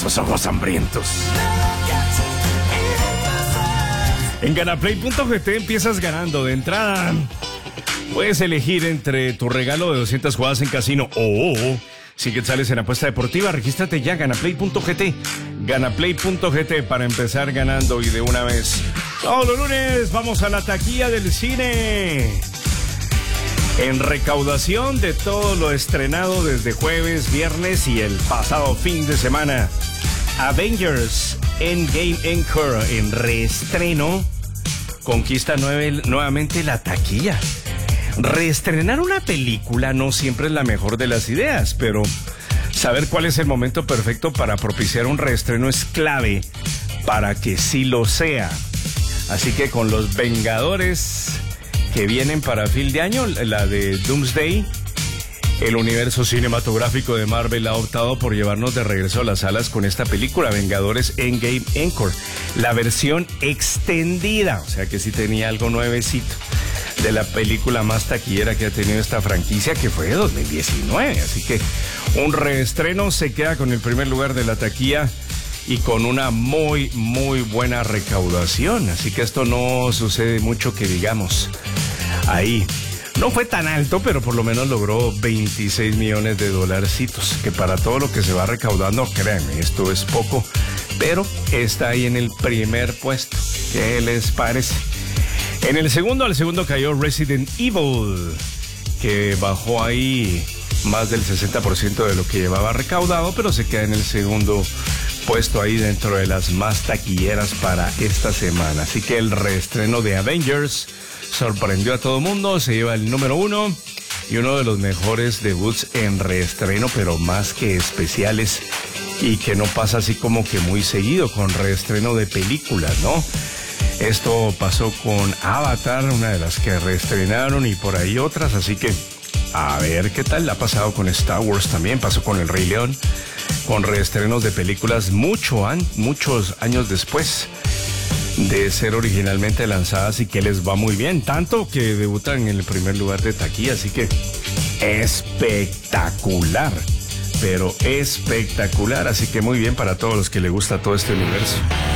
esos ojos hambrientos. En Ganaplay.gt empiezas ganando de entrada. Puedes elegir entre tu regalo de 200 jugadas en casino o si sales en apuesta deportiva. Regístrate ya, Ganaplay.gt. Ganaplay.gt para empezar ganando y de una vez. Todos los lunes vamos a la taquilla del cine. En recaudación de todo lo estrenado desde jueves, viernes y el pasado fin de semana. Avengers Endgame Encore en reestreno conquista nuevamente la taquilla. Reestrenar una película no siempre es la mejor de las ideas, pero saber cuál es el momento perfecto para propiciar un reestreno es clave para que sí lo sea. Así que con los Vengadores que vienen para fin de año, la de Doomsday, el universo cinematográfico de Marvel ha optado por llevarnos de regreso a las salas con esta película, Vengadores Endgame Encore, la versión extendida, o sea que sí tenía algo nuevecito, de la película más taquillera que ha tenido esta franquicia, que fue de 2019, así que un reestreno se queda con el primer lugar de la taquilla y con una muy buena recaudación, así que esto no sucede mucho que digamos. Ahí no fue tan alto, pero por lo menos logró 26 millones de dolarcitos, que para todo lo que se va recaudando, créanme, esto es poco, pero está ahí en el primer puesto. ¿Qué les parece? En el segundo, al segundo cayó Resident Evil, que bajó ahí más del 60% de lo que llevaba recaudado, pero se queda en el segundo puesto ahí dentro de las más taquilleras para esta semana. Así que el reestreno de Avengers sorprendió a todo mundo, se lleva el número 1 y uno de los mejores debuts en reestreno, pero más que especiales y que no pasa así como que muy seguido con reestreno de películas, ¿no? Esto pasó con Avatar, una de las que reestrenaron, y por ahí otras, así que a ver qué tal. Ha pasado con Star Wars también, pasó con El Rey León, con reestrenos de películas muchos años después de ser originalmente lanzadas y que les va muy bien, tanto que debutan en el primer lugar de taquilla, así que espectacular, pero espectacular, así que muy bien para todos los que les gusta todo este universo.